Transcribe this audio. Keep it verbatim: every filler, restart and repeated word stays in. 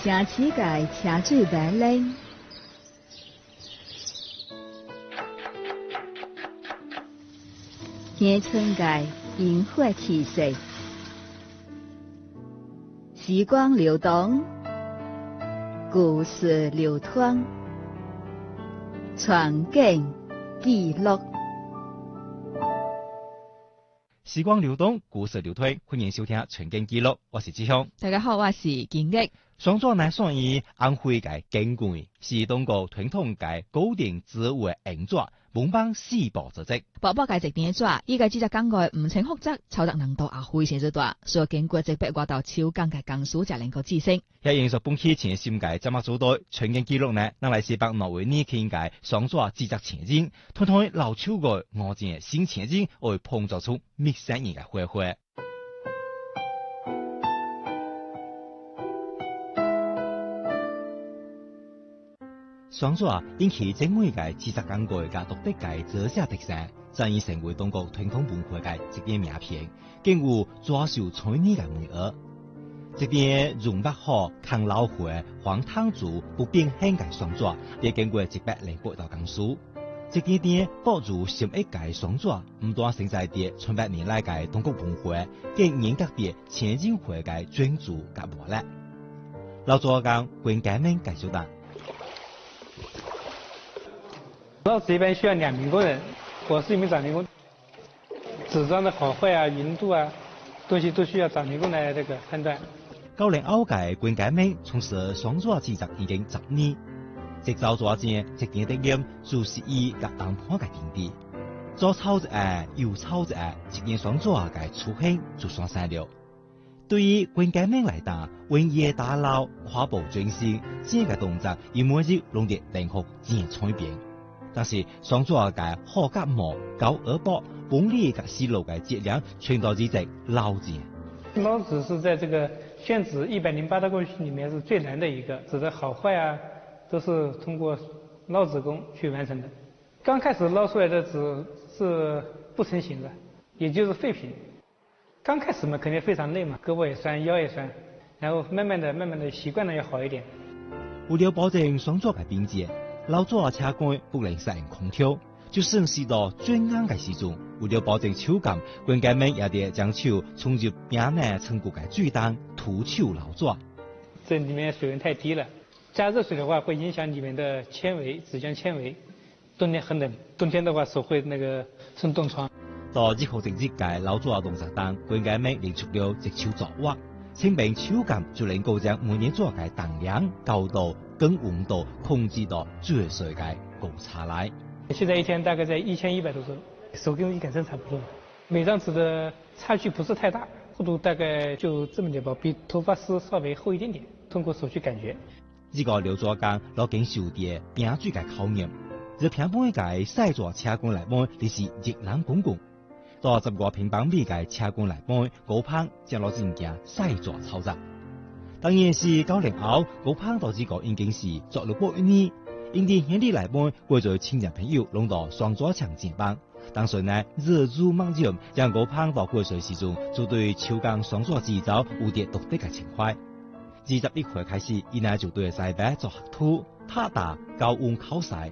城市界车水马龙，乡村界烟火气息，时光流动，故事流淌，传景记录。 時光流動，故事流推，歡迎收聽《全景記錄》，我是志雄。 大家好，我是建益。 雙座乃屬於安徽嘅景觀，是中國傳統嘅古典智慧硬座，門幫四寶之職。 寶寶嘅一點座，依個只只講嘅唔清複雜，操作難度也非常之大，所以經過這百外道超講嘅講書才能夠提升。 喺應屬本期前線嘅節目組隊，全景記錄呢，能嚟是北挪威呢傾嘅雙座製作前景，同同老超個我見新前景，會碰撞出密生人嘅火花。雙座因其精美嘅製作工具嘅獨特嘅折射特性，真已成為中國傳統文化嘅一件名片，更有抓手創意嘅美學。一件用不好、抗老化、黃湯煮不變輕嘅雙座，也經過一百零八道工序。一件件保住心意嘅雙座，唔單承載啲千百年來嘅中國文化，更嚴格啲千金會嘅專注及磨練。老作家關家明介紹道。 老子一般需要兩名工人，我是一名掌名工。紙張的好壞啊、勻度啊，東西都需要掌名工來這個判斷。 九零後嘅關家明從事雙座製作已經十年，直到昨天一件的驗就是以甲當破嘅定義，左抄一下，右抄一下，一件雙座嘅雛形就算晒了。對於關家明來講，文藝大佬跨步轉身，這個動作以每日弄得靈活漸聰明。但是雙座嘅好甲模、高二薄、鋒利嘅細路嘅質量，全都是在老子。 老子是在這個宣紙一百零八道工序裡面是最難的一個，紙的好壞啊，都是通過撈紙工去完成的。剛開始撈出來的紙是不成形的，也就是廢品。剛開始嘛，肯定非常累嘛，胳膊也酸，腰也酸，然後慢慢的、慢慢的習慣了要好一點。 為了保證雙座嘅品質，老座車杆不能使用空調，就算是到最硬嘅時陣，為了保證手感，關家明也得將手衝入冰呢成骨嘅最當徒手老座。 這裡面水溫太低了，加熱水的話會影響裡面的纖維，紙漿纖維。冬天很冷，冬天的話手會那個生凍瘡。 到日後整日嘅老座動作當，關家明練出了一手作畫，輕便手感就能夠將每年做嘅重量、高度跟溫度控制到最小嘅高差來。 現在一天大概在一千一百多隻，手跟我一桿秤差不多。每張紙的差距不是太大，厚度大概就這麼點薄，比頭髮絲稍微厚一點點。通過手去感覺。 呢個老座工攞經受啲冰水嘅考驗，而平板嘅細座車杆來講，你是熱冷公共。到十個平方米嘅車杆來講，高攀將攞正件細座操作。當然是九零後高攀到呢個已經是做了過一年，因啲兄弟來講，過咗親戚朋友弄到雙座強肩膀。當時呢，熱入猛將將高攀到過水時中，就對超鋼雙座製造有啲獨特嘅情懷。二十一歲開始，伊呢就對西北做學徒、拍打、高溫考試，